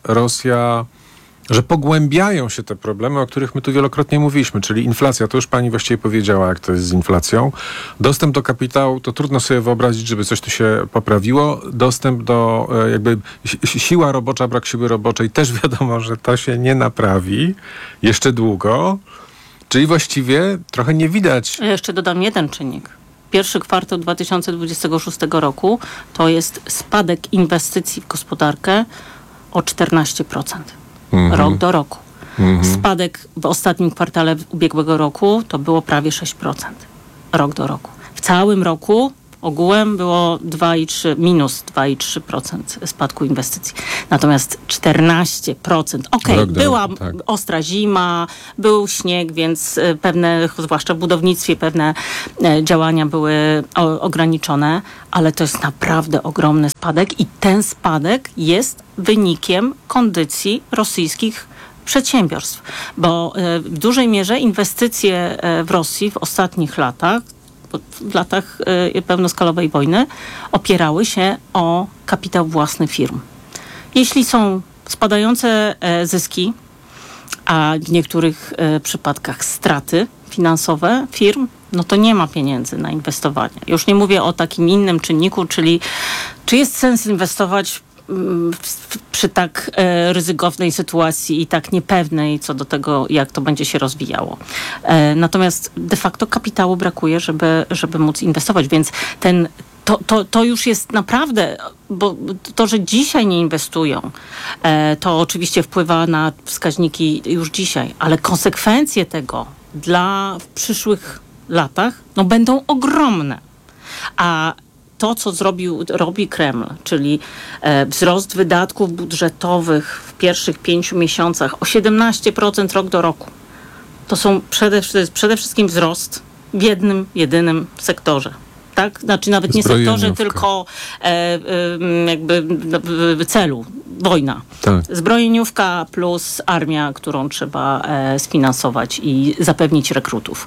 Speaker 8: że pogłębiają się te problemy, o których my tu wielokrotnie mówiliśmy, czyli inflacja, to już pani właściwie powiedziała, jak to jest z inflacją. Dostęp do kapitału, to trudno sobie wyobrazić, żeby coś tu się poprawiło. Dostęp do siła robocza, brak siły roboczej, też wiadomo, że to się nie naprawi jeszcze długo. Czyli właściwie trochę nie widać.
Speaker 20: Ja jeszcze dodam jeden czynnik. Pierwszy kwartał 2026 roku to jest spadek inwestycji w gospodarkę o 14%. rok do roku. Spadek w ostatnim kwartale ubiegłego roku to było prawie 6%, rok do roku. W całym roku ogółem było minus 2,3% spadku inwestycji. Natomiast 14%. Była ostra zima, był śnieg, więc pewne, zwłaszcza w budownictwie, pewne działania były ograniczone, ale to jest naprawdę ogromny spadek i ten spadek jest wynikiem kondycji rosyjskich przedsiębiorstw, bo w dużej mierze inwestycje w Rosji w ostatnich latach, w latach pełnoskalowej wojny, opierały się o kapitał własny firm. Jeśli są spadające zyski, a w niektórych przypadkach straty finansowe firm, no to nie ma pieniędzy na inwestowanie. Już nie mówię o takim innym czynniku, czyli czy jest sens inwestować przy tak ryzykownej sytuacji i tak niepewnej co do tego, jak to będzie się rozwijało. Natomiast de facto kapitału brakuje, żeby móc inwestować, więc to już jest naprawdę, bo to, że dzisiaj nie inwestują, to oczywiście wpływa na wskaźniki już dzisiaj, ale konsekwencje tego w przyszłych latach będą ogromne. A to, co robi Kreml, czyli wzrost wydatków budżetowych w pierwszych 5 miesiącach o 17% rok do roku. To jest przede wszystkim wzrost w jednym, jedynym sektorze. Tak? Znaczy nawet nie sektorze, tylko celu. Wojna. Tak. Zbrojeniówka plus armia, którą trzeba sfinansować i zapewnić rekrutów.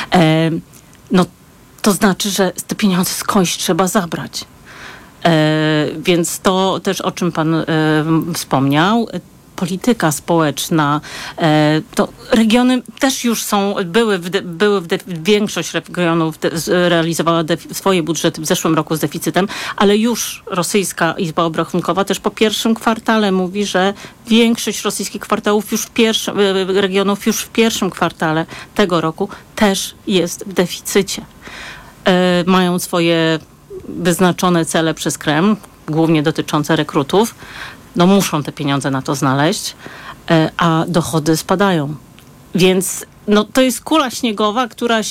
Speaker 20: To znaczy, że te pieniądze skądś trzeba zabrać. Więc to też, o czym pan wspomniał, polityka społeczna, to regiony też już większość regionów realizowała swoje budżety w zeszłym roku z deficytem, ale już rosyjska Izba Obrachunkowa też po pierwszym kwartale mówi, że większość rosyjskich regionów już w pierwszym kwartale tego roku też jest w deficycie. Mają swoje wyznaczone cele przez Kreml, głównie dotyczące rekrutów. Muszą te pieniądze na to znaleźć, a dochody spadają. Więc to jest kula śniegowa,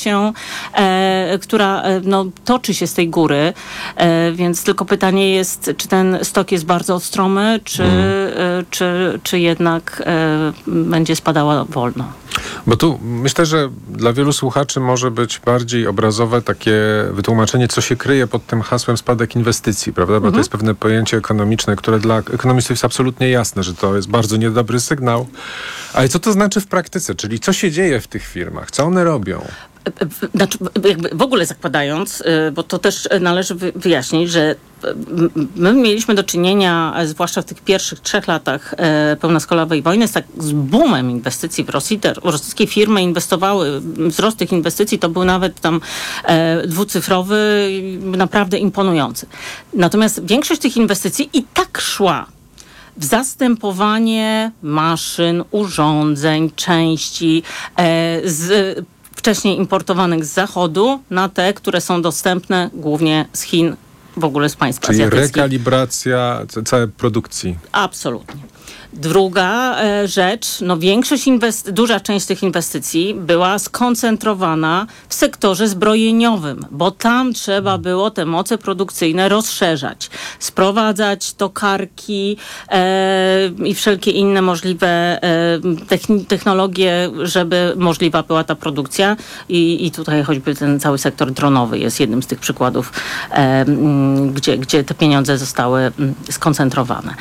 Speaker 20: która toczy się z tej góry, więc tylko pytanie jest, czy ten stok jest bardzo ostromy, czy jednak będzie spadała wolno.
Speaker 8: Bo tu myślę, że dla wielu słuchaczy może być bardziej obrazowe takie wytłumaczenie, co się kryje pod tym hasłem spadek inwestycji, prawda? Bo to jest pewne pojęcie ekonomiczne, które dla ekonomistów jest absolutnie jasne, że to jest bardzo niedobry sygnał. Ale co to znaczy w praktyce? Czyli co się dzieje w tych firmach? Co one robią?
Speaker 20: Znaczy, w ogóle zakładając, bo to też należy wyjaśnić, że my mieliśmy do czynienia, zwłaszcza w tych pierwszych 3 latach pełnoskalowej wojny, z boomem inwestycji w Rosji. Te rosyjskie firmy inwestowały, wzrost tych inwestycji to był nawet tam dwucyfrowy, naprawdę imponujący. Natomiast większość tych inwestycji i tak szła w zastępowanie maszyn, urządzeń, części wcześniej importowanych z Zachodu na te, które są dostępne głównie z Chin, w ogóle z państw azjatyckich.
Speaker 8: Czyli rekalibracja całej produkcji.
Speaker 20: Absolutnie. Druga rzecz, duża część tych inwestycji była skoncentrowana w sektorze zbrojeniowym, bo tam trzeba było te moce produkcyjne rozszerzać, sprowadzać tokarki i wszelkie inne możliwe technologie, żeby możliwa była ta produkcja. I tutaj choćby ten cały sektor dronowy jest jednym z tych przykładów, gdzie te pieniądze zostały skoncentrowane.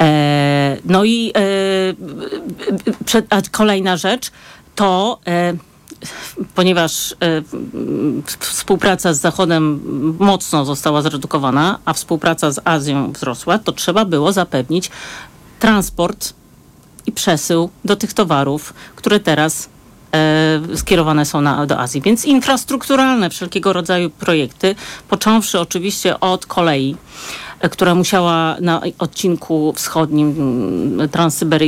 Speaker 20: A kolejna rzecz to, ponieważ współpraca z Zachodem mocno została zredukowana, a współpraca z Azją wzrosła, to trzeba było zapewnić transport i przesył do tych towarów, które teraz skierowane są do Azji. Więc infrastrukturalne wszelkiego rodzaju projekty, począwszy oczywiście od kolei, która musiała na odcinku wschodnim,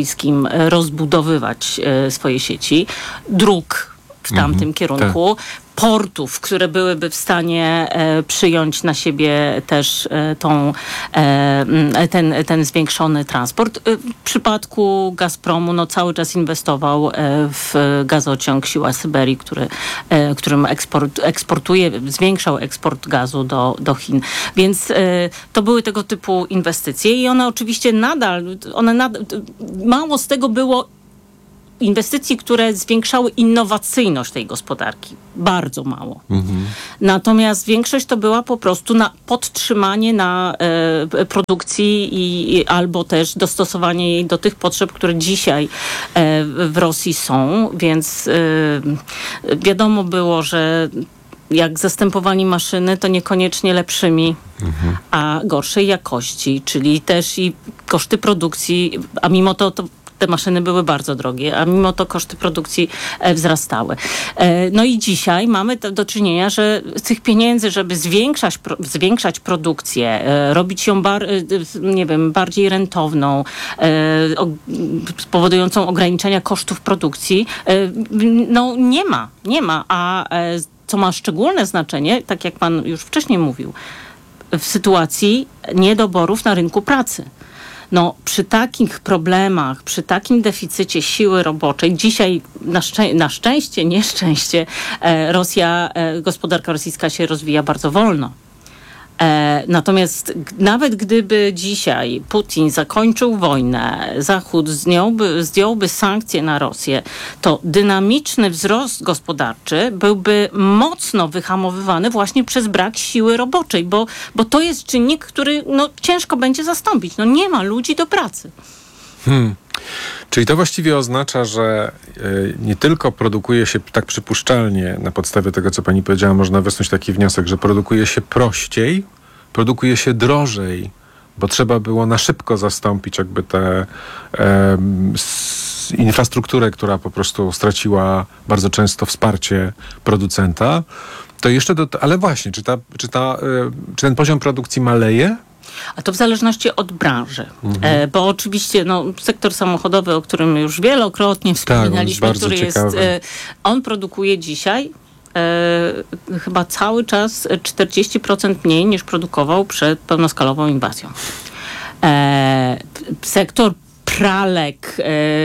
Speaker 20: transsyberyjskim rozbudowywać swoje sieci, dróg w tamtym kierunku, portów, które byłyby w stanie przyjąć na siebie też ten zwiększony transport. W przypadku Gazpromu cały czas inwestował w gazociąg Siła Syberii, którym zwiększał eksport gazu do Chin. Więc to były tego typu inwestycje i one oczywiście nadal mało z tego było inwestycji, które zwiększały innowacyjność tej gospodarki. Bardzo mało. Natomiast większość to była po prostu na podtrzymanie na produkcji albo też dostosowanie jej do tych potrzeb, które dzisiaj w Rosji są. Więc wiadomo było, że jak zastępowali maszyny, to niekoniecznie lepszymi, a gorszej jakości, czyli też i koszty produkcji, a mimo to te maszyny były bardzo drogie, a mimo to koszty produkcji wzrastały. No i dzisiaj mamy do czynienia, że z tych pieniędzy, żeby zwiększać produkcję, robić ją bardziej rentowną, powodującą ograniczenia kosztów produkcji, nie ma. A co ma szczególne znaczenie, tak jak pan już wcześniej mówił, w sytuacji niedoborów na rynku pracy. Przy takich problemach, przy takim deficycie siły roboczej, dzisiaj na szczęście, nieszczęście, gospodarka rosyjska się rozwija bardzo wolno. Natomiast nawet gdyby dzisiaj Putin zakończył wojnę, Zachód zdjąłby sankcje na Rosję, to dynamiczny wzrost gospodarczy byłby mocno wyhamowywany właśnie przez brak siły roboczej, bo to jest czynnik, który ciężko będzie zastąpić. Nie ma ludzi do pracy.
Speaker 8: Czyli to właściwie oznacza, że nie tylko produkuje się tak przypuszczalnie, na podstawie tego, co pani powiedziała, można wysnuć taki wniosek, że produkuje się prościej, produkuje się drożej, bo trzeba było na szybko zastąpić jakby tę infrastrukturę, która po prostu straciła bardzo często wsparcie producenta. To jeszcze ale właśnie, czy ten poziom produkcji maleje?
Speaker 20: A to w zależności od branży. Bo oczywiście sektor samochodowy, o którym już wielokrotnie wspominaliśmy, który on produkuje dzisiaj chyba cały czas 40% mniej niż produkował przed pełnoskalową inwazją. Sektor pralek,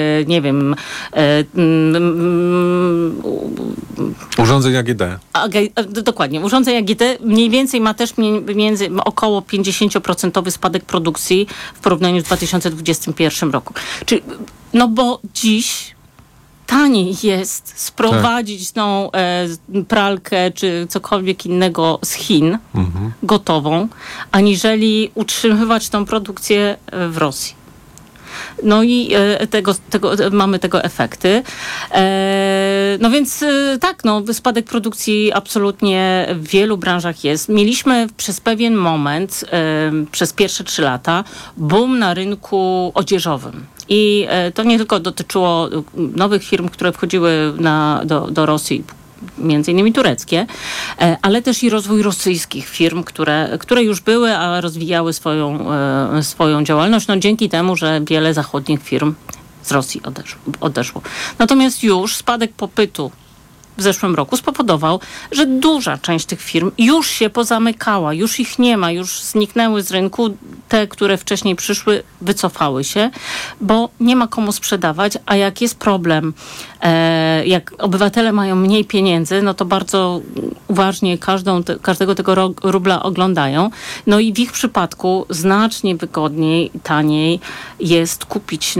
Speaker 8: urządzeń AGD.
Speaker 20: Dokładnie. Urządzeń AGD mniej więcej ma też około 50% spadek produkcji w porównaniu z 2021 roku. Czyli, bo dziś taniej jest sprowadzić tą pralkę czy cokolwiek innego z Chin gotową, aniżeli utrzymywać tą produkcję w Rosji. I mamy tego efekty. Więc spadek produkcji absolutnie w wielu branżach jest. Mieliśmy przez pewien moment, przez pierwsze 3 lata, boom na rynku odzieżowym. I to nie tylko dotyczyło nowych firm, które wchodziły do Rosji, między innymi tureckie, ale też i rozwój rosyjskich firm, które już były, a rozwijały swoją działalność, dzięki temu, że wiele zachodnich firm z Rosji odeszło. Natomiast już spadek popytu w zeszłym roku spowodował, że duża część tych firm już się pozamykała, już ich nie ma, już zniknęły z rynku. Te, które wcześniej przyszły, wycofały się, bo nie ma komu sprzedawać, a jak jest problem, jak obywatele mają mniej pieniędzy, to bardzo uważnie każdego tego rubla oglądają. I w ich przypadku znacznie wygodniej, taniej jest kupić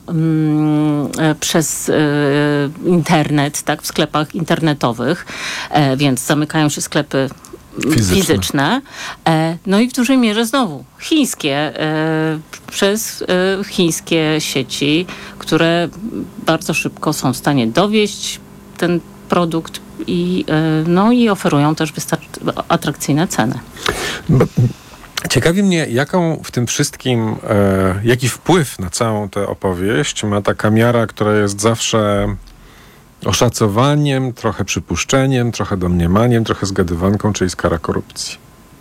Speaker 20: przez internet, w sklepach internetowych, więc zamykają się sklepy fizyczne. I w dużej mierze znowu chińskie, przez chińskie sieci, które bardzo szybko są w stanie dowieźć ten produkt i oferują też atrakcyjne ceny.
Speaker 8: Ciekawi mnie, jaką w tym wszystkim, jaki wpływ na całą tę opowieść ma taka miara, która jest zawsze oszacowaniem, trochę przypuszczeniem, trochę domniemaniem, trochę zgadywanką, czyli skala korupcji.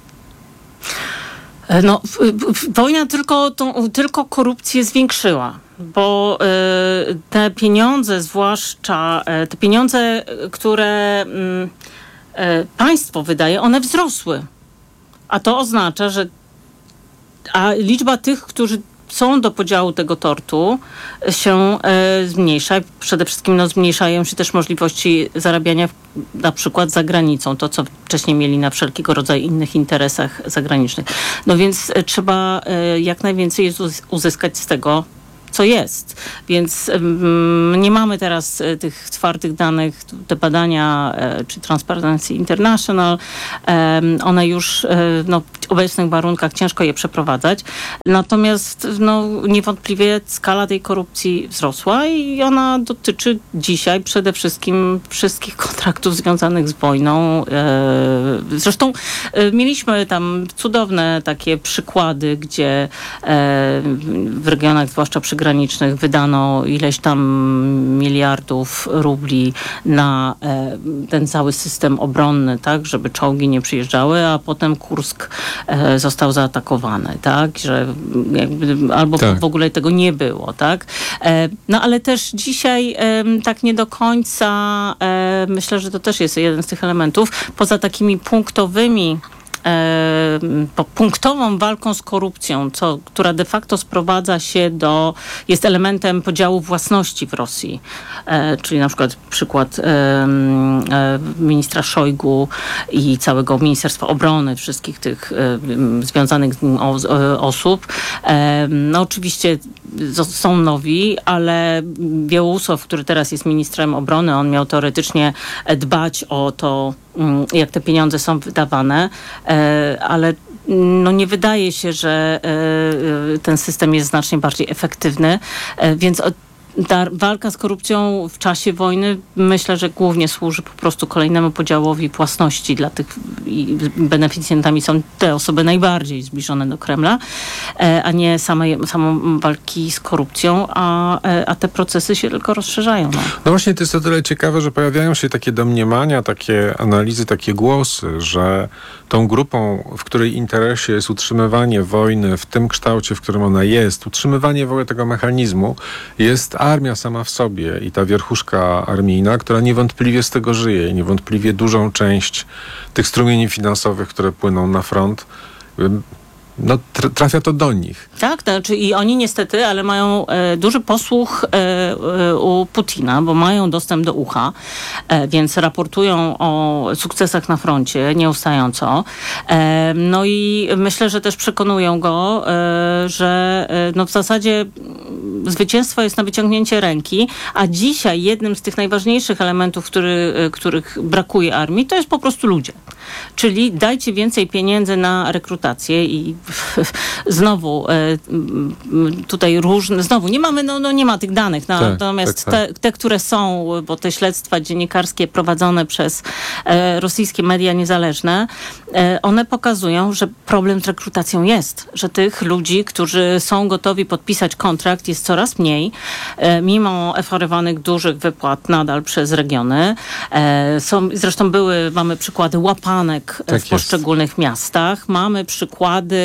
Speaker 20: Wojna tylko korupcję zwiększyła, bo te pieniądze, zwłaszcza te pieniądze, które państwo wydaje, one wzrosły. A to oznacza, że liczba tych, którzy są do podziału tego tortu, się zmniejsza. Przede wszystkim zmniejszają się też możliwości zarabiania na przykład za granicą, to co wcześniej mieli na wszelkiego rodzaju innych interesach zagranicznych. No więc trzeba jak najwięcej uzyskać z tego, co jest. Więc nie mamy teraz tych twardych danych, te badania, czy Transparency International, one już w obecnych warunkach ciężko je przeprowadzać. Natomiast niewątpliwie skala tej korupcji wzrosła i ona dotyczy dzisiaj przede wszystkim wszystkich kontraktów związanych z wojną. Zresztą mieliśmy tam cudowne takie przykłady, gdzie w regionach, zwłaszcza przygranicznych, wydano ileś tam miliardów rubli na ten cały system obronny, tak, żeby czołgi nie przyjeżdżały, a potem Kursk został zaatakowany, tak, że albo w ogóle tego nie było, tak. Ale też dzisiaj tak nie do końca, myślę, że to też jest jeden z tych elementów, poza takimi punktową walką z korupcją, która de facto sprowadza się jest elementem podziału własności w Rosji. Czyli na przykład ministra Szojgu i całego Ministerstwa Obrony, wszystkich tych związanych z nim osób. Oczywiście są nowi, ale Białousław, który teraz jest ministrem obrony, on miał teoretycznie dbać o to, jak te pieniądze są wydawane, ale nie wydaje się, że ten system jest znacznie bardziej efektywny, więc ta walka z korupcją w czasie wojny myślę, że głównie służy po prostu kolejnemu podziałowi płatności dla tych i beneficjentami są te osoby najbardziej zbliżone do Kremla, a nie samą walki z korupcją, a te procesy się tylko rozszerzają.
Speaker 8: No właśnie, to jest o tyle ciekawe, że pojawiają się takie domniemania, takie analizy, takie głosy, że tą grupą, w której interesie jest utrzymywanie wojny w tym kształcie, w którym ona jest, utrzymywanie w ogóle tego mechanizmu, jest armia sama w sobie i ta wierchuszka armijna, która niewątpliwie z tego żyje i niewątpliwie dużą część tych strumieni finansowych, które płyną na front, trafia to do nich.
Speaker 20: Tak, i oni niestety, ale mają duży posłuch u Putina, bo mają dostęp do ucha, więc raportują o sukcesach na froncie nieustająco. I myślę, że też przekonują go, że w zasadzie zwycięstwo jest na wyciągnięcie ręki, a dzisiaj jednym z tych najważniejszych elementów, których brakuje armii, to jest po prostu ludzie. Czyli dajcie więcej pieniędzy na rekrutację i znowu tutaj znowu nie mamy, nie ma tych danych, natomiast te, które są, bo te śledztwa dziennikarskie prowadzone przez rosyjskie media niezależne, one pokazują, że problem z rekrutacją jest, że tych ludzi, którzy są gotowi podpisać kontrakt, jest coraz mniej, mimo oferowanych dużych wypłat nadal przez regiony. Zresztą mamy przykłady łapanek w poszczególnych miastach, mamy przykłady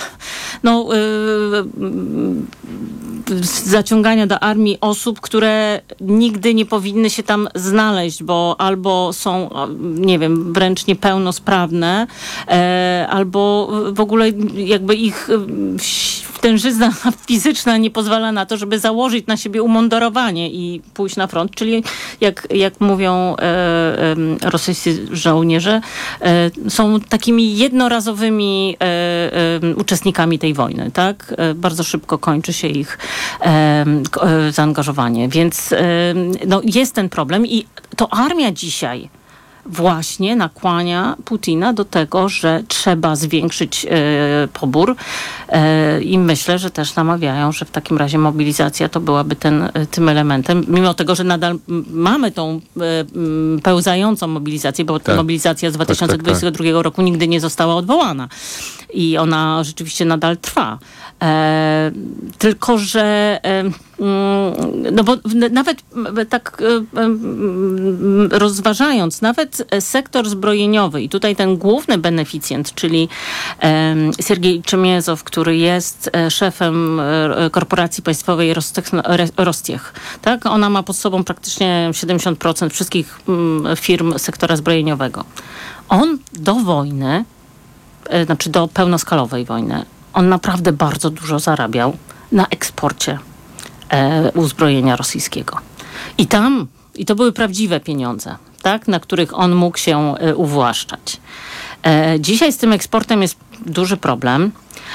Speaker 20: zaciągania do armii osób, które nigdy nie powinny się tam znaleźć, bo albo są, nie wiem, wręcz niepełnosprawne, albo w ogóle jakby ich tężyzna fizyczna nie pozwala na to, żeby założyć na siebie umundurowanie i pójść na front. Czyli jak mówią rosyjscy żołnierze, są takimi jednorazowymi uczestnikami tej wojny, tak? Bardzo szybko kończy się ich zaangażowanie. Więc jest ten problem i to armia dzisiaj właśnie nakłania Putina do tego, że trzeba zwiększyć pobór i myślę, że też namawiają, że w takim razie mobilizacja to byłaby tym elementem, mimo tego, że nadal mamy tą pełzającą mobilizację, bo ta mobilizacja z 2022 roku nigdy nie została odwołana i ona rzeczywiście nadal trwa. Tylko, że bo nawet tak rozważając, nawet nawet sektor zbrojeniowy i tutaj ten główny beneficjent, czyli Siergiej Czemiezow, który jest szefem korporacji państwowej Rostiech. Tak? Ona ma pod sobą praktycznie 70% wszystkich firm sektora zbrojeniowego. On do wojny, znaczy do pełnoskalowej wojny, on naprawdę bardzo dużo zarabiał na eksporcie uzbrojenia rosyjskiego. I to były prawdziwe pieniądze, tak, na których on mógł się uwłaszczać. Dzisiaj z tym eksportem jest duży problem.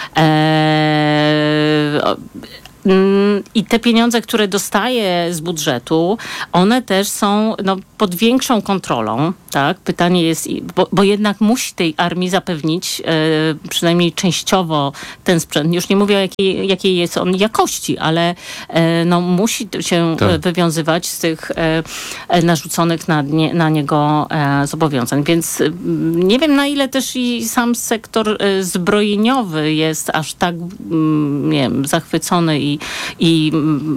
Speaker 20: I te pieniądze, które dostaje z budżetu, one też są pod większą kontrolą. Tak? Pytanie jest, bo jednak musi tej armii zapewnić przynajmniej częściowo ten sprzęt. Już nie mówię o jakiej jest on jakości, ale musi się wywiązywać z tych narzuconych na niego zobowiązań. Więc nie wiem, na ile też i sam sektor zbrojeniowy jest aż tak zachwycony i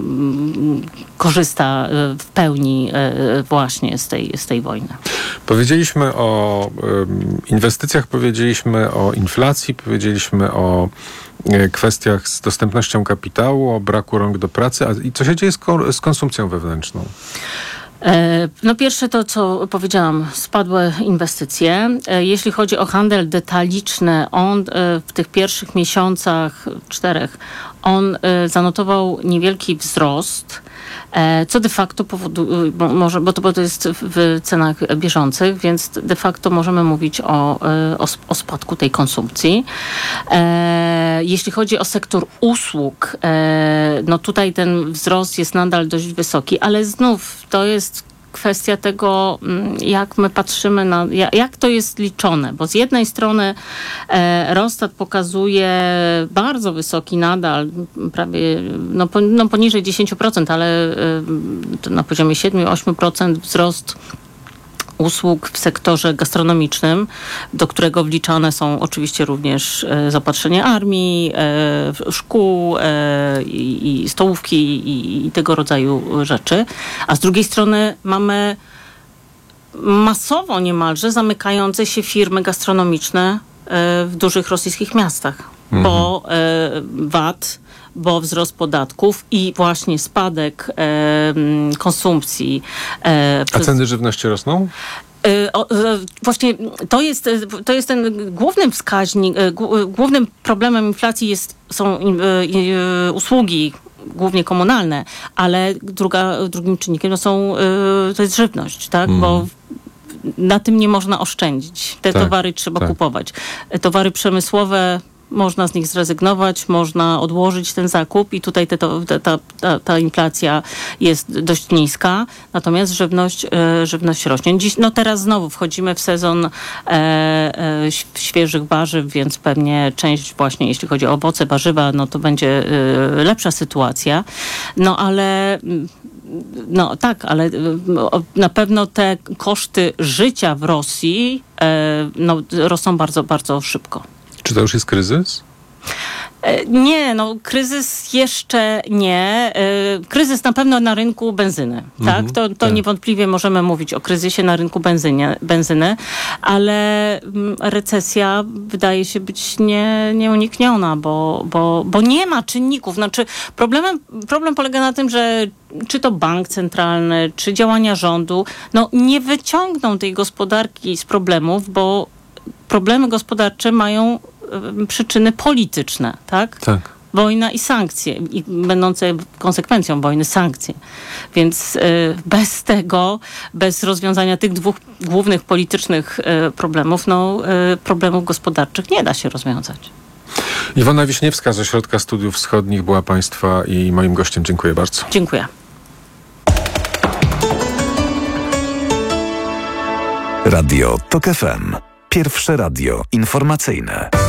Speaker 20: korzysta w pełni właśnie z tej wojny.
Speaker 8: Powiedzieliśmy o inwestycjach, powiedzieliśmy o inflacji, powiedzieliśmy o kwestiach z dostępnością kapitału, o braku rąk do pracy. I co się dzieje z konsumpcją wewnętrzną?
Speaker 20: Pierwsze to, co powiedziałam, spadły inwestycje. Jeśli chodzi o handel detaliczny, on w tych pierwszych miesiącach, 4, on zanotował niewielki wzrost, co de facto powoduje, bo to jest w cenach bieżących, więc de facto możemy mówić o spadku tej konsumpcji. Jeśli chodzi o sektor usług, tutaj ten wzrost jest nadal dość wysoki, ale znów to jest kwestia tego, jak my patrzymy jak to jest liczone, bo z jednej strony Rostat pokazuje bardzo wysoki nadal, prawie poniżej 10%, ale na poziomie 7-8% wzrost usług w sektorze gastronomicznym, do którego wliczane są oczywiście również zaopatrzenie armii, szkół i stołówki i tego rodzaju rzeczy. A z drugiej strony mamy masowo niemalże zamykające się firmy gastronomiczne w dużych rosyjskich miastach, bo VAT, bo wzrost podatków i właśnie spadek konsumpcji.
Speaker 8: A ceny żywności rosną?
Speaker 20: Właśnie to jest ten główny wskaźnik, głównym problemem inflacji są usługi, głównie komunalne, ale drugim czynnikiem to jest żywność, tak? Bo na tym nie można oszczędzić. Te towary trzeba kupować. Towary przemysłowe, można z nich zrezygnować, można odłożyć ten zakup i tutaj ta inflacja jest dość niska, natomiast żywność rośnie. Teraz znowu wchodzimy w sezon świeżych warzyw, więc pewnie część właśnie, jeśli chodzi o owoce, warzywa, to będzie lepsza sytuacja. Ale na pewno te koszty życia w Rosji rosną bardzo, bardzo szybko.
Speaker 8: Czy to już jest kryzys?
Speaker 20: Nie, kryzys jeszcze nie. Kryzys na pewno na rynku benzyny. Tak? To niewątpliwie możemy mówić o kryzysie na rynku benzyny, ale recesja wydaje się być nieunikniona, bo nie ma czynników. Problem polega na tym, że czy to bank centralny, czy działania rządu, nie wyciągną tej gospodarki z problemów, bo problemy gospodarcze mają przyczyny polityczne, tak? Tak. Wojna i sankcje, i będące konsekwencją wojny sankcje. Więc bez rozwiązania tych dwóch głównych politycznych problemów, problemów gospodarczych nie da się rozwiązać.
Speaker 8: Iwona Wiśniewska z Ośrodka Studiów Wschodnich była Państwa i moim gościem. Dziękuję bardzo.
Speaker 20: Dziękuję.
Speaker 21: Radio TOK FM. Pierwsze radio informacyjne.